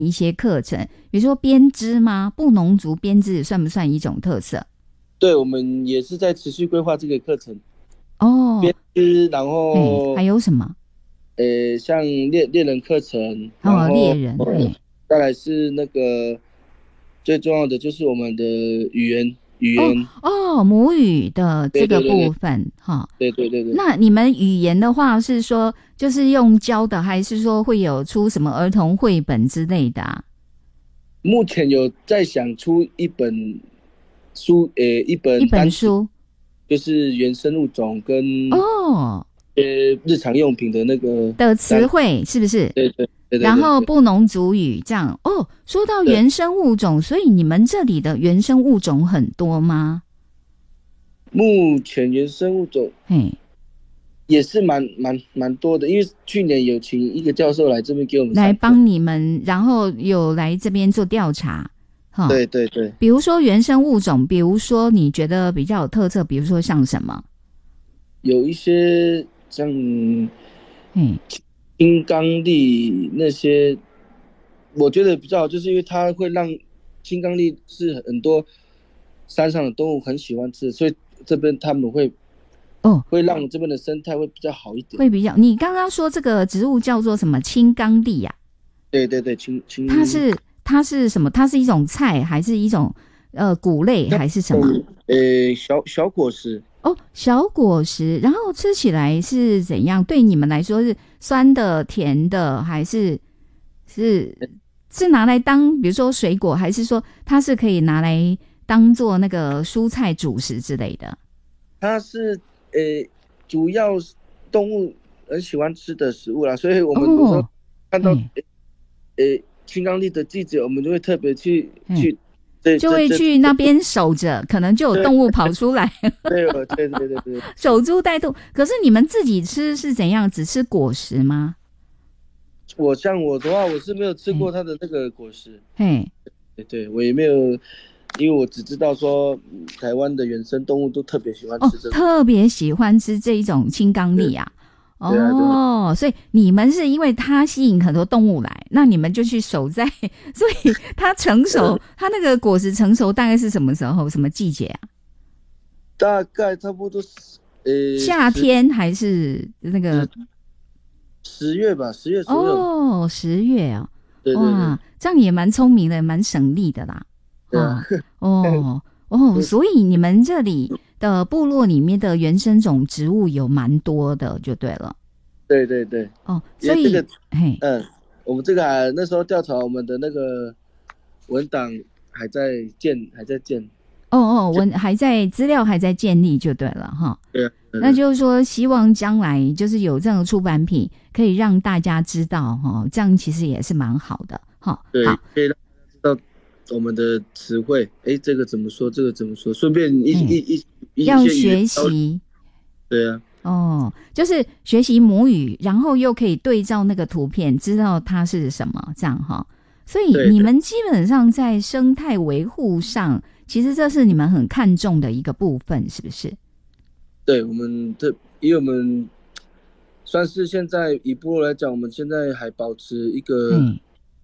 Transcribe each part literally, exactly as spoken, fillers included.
一些课程，比如说编织吗？布农族编织算不算一种特色？ 对，我们也是在持续规划这个课程。 哦， 编织，然嘿， 后还有什么？ 呃，像猎猎人课程，然哦，猎后人，嘿， 再来是那个最重要的就是我们的语言语哦言。 哦，母语的这个对对对部分哈。 对对对对。 那你们语言的话是说就是用教的，还是说会有出什么儿童绘本之类的啊？ 目前有在想出一本书，呃，一一本单词， 本书就是原生物种跟哦呃日常用品的那个的词汇是不是？ 对对对对然后对。 布农族语这样哦。说到原生物种，所以你们这里的原生物种很多吗？ 目前原生物种嘿， 也是蛮蛮蛮多的，因为去年有请一个教授来这边给我们来上课。 帮你们，然后有来这边做调查，哈。 对对对。 比如说原生物种，比如说你觉得比较有特色，比如说像什么？ 有一些像嗯， 金刚力那些，我觉得比较好，就是因为它会让金刚力是很多山上的动物很喜欢吃，所以这边他们会哦， 会让这边的生态会比较好一点。 会比较。你刚刚说这个植物叫做什么青冈地呀？ 对对对，青青它是它是什么？它是一种菜，还是一种呃谷类，还是什么？ 呃，小小果实。 哦，小果实，然后吃起来是怎样？对你们来说是酸的、甜的，还是是是拿来当比如说水果，还是说它是可以拿来当做那个蔬菜主食之类的？ 它是呃主要动物很喜欢吃的食物啦，所以我们有时候哦， 看到嘿呃青冈力的季节，我们就会特别去嘿去对就会去那边守着，可能就有动物跑出来， 对对对对对， 守株待兔。可是你们自己吃是怎样？只吃果实吗？ 我像我的话，我是没有吃过它的那个果实。 嘿， 对对，我也没有，因为我只知道说嗯台湾的原生动物都特别喜欢哦吃这，个。 特别喜欢吃这一种青冈力啊。 对啊对啊哦，所以你们是因为它吸引很多动物来，那你们就去守在，所以它成熟，它那个果实成熟大概是什么时候？什么季节啊？ 大概差不多是呃夏天还是那个？ 十月吧，十月左右。 哦，十月哦。 对对哇， 对这样也蛮聪明的，蛮省力的啦。 对啊。 哦哦，所以你们这里的部落里面的原生种植物有蛮多的，就对了。 对对对。 哦，所以、 因为这个嘿， 嗯，我们这个还那时候调查我们的那个文档还在建，还在建。 哦哦，我还在资料还在建立就对了哈。 对啊。对那就是说，希望将来就是有这样的出版品，可以让大家知道哈，这样其实也是蛮好的哈。 对， 好， 可以让大家知道我们的词汇，哎，这个怎么说，这个怎么说，顺便一、 嗯一一一要一些语言学习。 对啊。 哦，就是学习母语，然后又可以对照那个图片，知道它是什么，这样哈。所以对你们基本上在生态维护上，其实这是你们很看重的一个部分，是不是？ 对，我们这，因为我们算是现在以部落来讲，我们现在还保持一个嗯，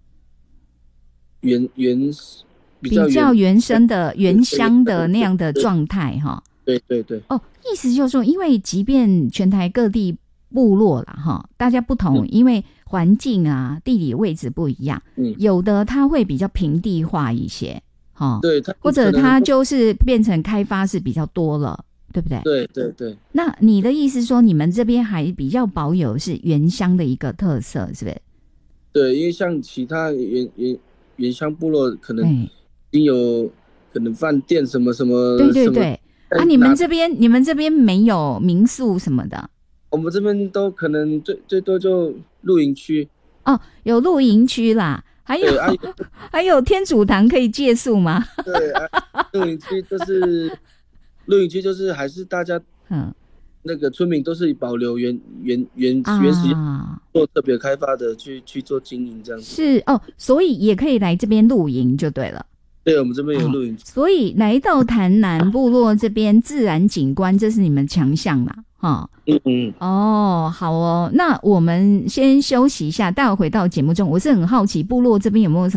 原原比比较较原原生的、原乡的那样的状态哈。 对对对。 哦，意思就是说，因为即便全台各地部落啦哈，大家不同， 嗯因为环境啊、地理位置不一样， 嗯， 有的它会比较平地化一些，哈， 对，它或者可能它就是变成开发是比较多了，对不对？ 对对对那你的意思说，你们这边还比较保有是原乡的一个特色，是不是？ 对，因为像其他原原原乡部落可能哎， 已经有可能饭店什么什么，什么对对对。啊， 哎你们拿这边你们这边没有民宿什么的我们这边都可能最最多就露营区。 哦？有露营区啦，还有对啊， 还有天主堂可以借宿吗？ 对啊，露营区就是露营区就是还是大家嗯那个村民都是保留原原原啊， 原始做特别开发的去去做经营这样子。 是哦，所以也可以来这边露营就对了。 对，我们这边有露营区。 所以来到台南部落这边，自然景观这是你们强项啦， 哈。 嗯嗯， 哦，好哦，那我们先休息一下，待会回到节目中。我是很好奇，部落这边有没有什么